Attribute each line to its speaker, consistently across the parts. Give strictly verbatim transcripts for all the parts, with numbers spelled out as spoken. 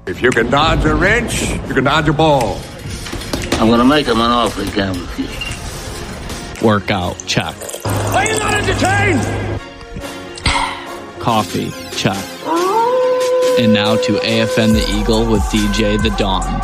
Speaker 1: If you can dodge a wrench, you can dodge a ball.
Speaker 2: I'm going to make him an offer again with you.
Speaker 3: Workout, check.
Speaker 1: Are you not entertained?
Speaker 3: Coffee, check. And now to A F N the Eagle with D J The Don.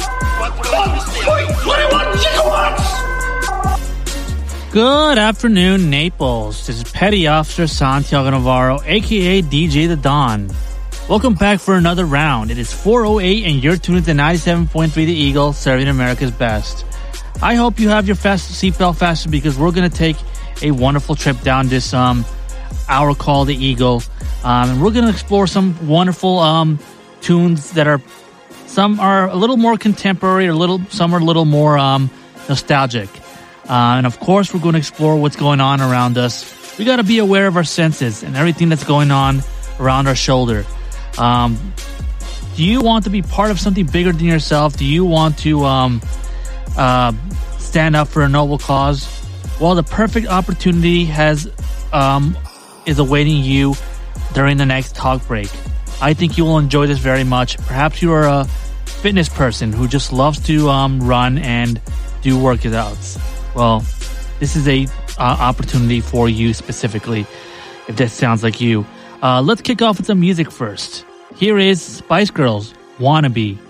Speaker 4: Good afternoon, Naples. This is Petty Officer Santiago Navarro, a k a. D J The Don. Welcome back for another round. It is four oh eight and you're tuned to ninety-seven point three The Eagle, serving America's best. I hope you have your fast seatbelt fastened because we're going to take a wonderful trip down this um hour called The Eagle. Um, and we're going to explore some wonderful um tunes that are, some are a little more contemporary, or little, some are a little more um nostalgic. Uh, and of course, we're going to explore what's going on around us. We got to be aware of our senses and everything that's going on around our shoulder. Um, do you want to be part of something bigger than yourself? Do you want to um, uh, stand up for a noble cause? Well, the perfect opportunity has um, is awaiting you during the next talk break. I think you will enjoy this very much. Perhaps you are a fitness person who just loves to um, run and do workouts. Well, this is a uh, opportunity for you specifically, if that sounds like you. Uh, let's kick off with some music first. Here is Spice Girls, Wannabe.